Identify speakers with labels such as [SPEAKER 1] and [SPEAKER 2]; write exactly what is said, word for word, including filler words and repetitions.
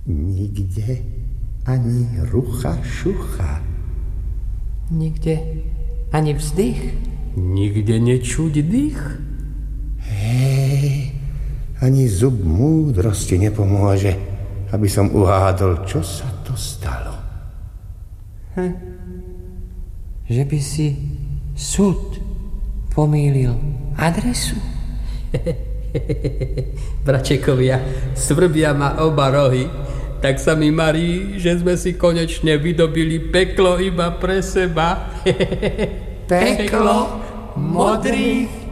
[SPEAKER 1] Nikde ani rucha šucha.
[SPEAKER 2] Nikde ani vzdych.
[SPEAKER 3] Nikde nečuť dých.
[SPEAKER 1] Hej, ani zub múdrosti nepomôže, aby som uhádol, čo sa to stalo.
[SPEAKER 2] Hm. Že by si súd pomýlil adresu?
[SPEAKER 3] Bračekovia, svrbia ma oba rohy, tak sa mi marí, že sme si konečne vydobili peklo iba pre seba.
[SPEAKER 2] Peklo modrých